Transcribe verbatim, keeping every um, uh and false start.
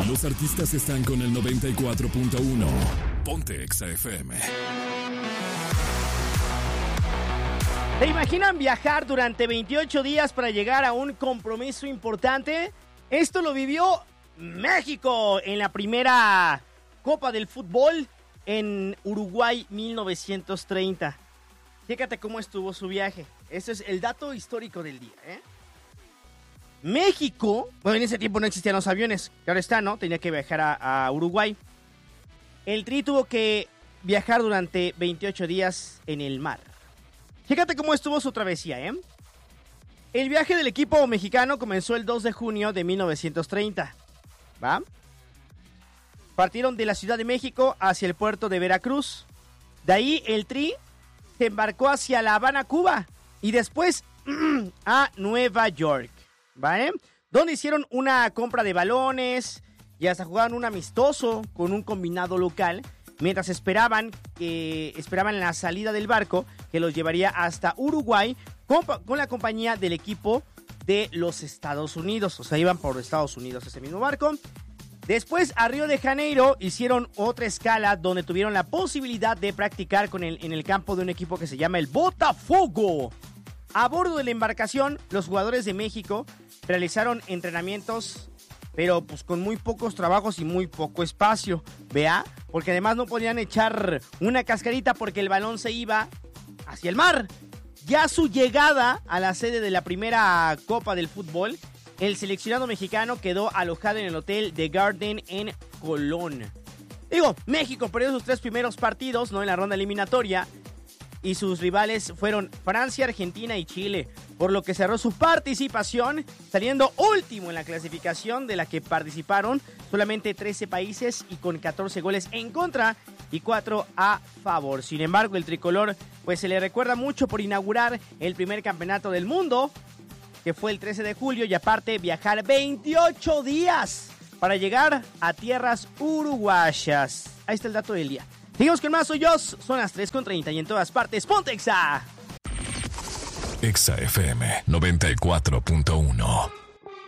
Los artistas están con el noventa y cuatro punto uno. Ponte Exa F M. ¿Se imaginan viajar durante veintiocho días para llegar a un compromiso importante? Esto lo vivió México en la primera Copa del Fútbol en Uruguay mil novecientos treinta. Fíjate cómo estuvo su viaje. Ese es el dato histórico del día, ¿eh? México, bueno, en ese tiempo no existían los aviones, claro está, ¿no? Tenía que viajar a, a Uruguay. El Tri tuvo que viajar durante veintiocho días en el mar. Fíjate cómo estuvo su travesía, ¿eh? El viaje del equipo mexicano comenzó el dos de junio de mil novecientos treinta, ¿va? Partieron de la Ciudad de México hacia el puerto de Veracruz. De ahí el Tri se embarcó hacia La Habana, Cuba, y después a Nueva York, ¿vale? Donde hicieron una compra de balones y hasta jugaron un amistoso con un combinado local, mientras esperaban que esperaban la salida del barco que los llevaría hasta Uruguay con, con la compañía del equipo de los Estados Unidos. O sea, iban por Estados Unidos ese mismo barco. Después a Río de Janeiro hicieron otra escala donde tuvieron la posibilidad de practicar con el, en el campo de un equipo que se llama el Botafogo. A bordo de la embarcación, los jugadores de México realizaron entrenamientos, pero pues con muy pocos trabajos y muy poco espacio, ¿vea? Porque además no podían echar una cascarita porque el balón se iba hacia el mar. Ya su llegada a la sede de la primera Copa del Fútbol, el seleccionado mexicano quedó alojado en el hotel The Garden en Colón. Digo, México perdió sus tres primeros partidos, ¿no?, en la ronda eliminatoria, y sus rivales fueron Francia, Argentina y Chile, por lo que cerró su participación saliendo último en la clasificación, de la que participaron solamente trece países y con catorce goles en contra y cuatro a favor. Sin embargo, el tricolor pues se le recuerda mucho por inaugurar el primer campeonato del mundo, que fue el trece de julio, y aparte viajar veintiocho días para llegar a tierras uruguayas. Ahí está el dato del día. Seguimos con más, soy yo, son las tres con treinta y en todas partes, ¡ponte Exa! Exa F M noventa y cuatro punto uno.